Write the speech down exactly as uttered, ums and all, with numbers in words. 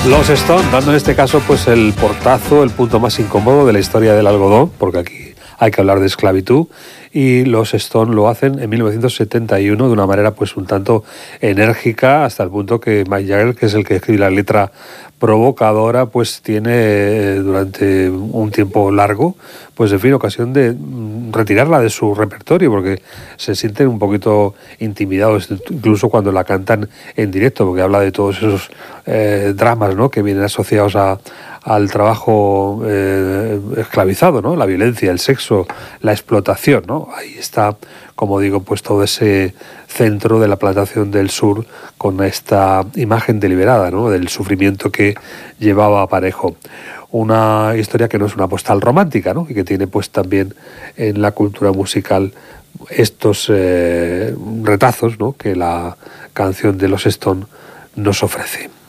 Los Stones, dando en este caso pues el portazo, el punto más incómodo de la historia del algodón, porque aquí hay que hablar de esclavitud, y los Stones lo hacen en mil novecientos setenta y uno de una manera pues un tanto enérgica, hasta el punto que Mick Jagger, que es el que escribe la letra provocadora, pues tiene eh, durante un tiempo largo, pues en fin, ocasión de mm, retirarla de su repertorio, porque se sienten un poquito intimidados, incluso cuando la cantan en directo, porque habla de todos esos eh, dramas, ¿no?, que vienen asociados a al trabajo eh, esclavizado, ¿no? La violencia, el sexo, la explotación, ¿no? Ahí está, como digo, pues todo ese centro de la plantación del sur con esta imagen deliberada, ¿no?, del sufrimiento que llevaba aparejo. Una historia que no es una postal romántica, ¿no?, y que tiene pues también en la cultura musical estos eh, retazos, ¿no?, que la canción de los Stones nos ofrece.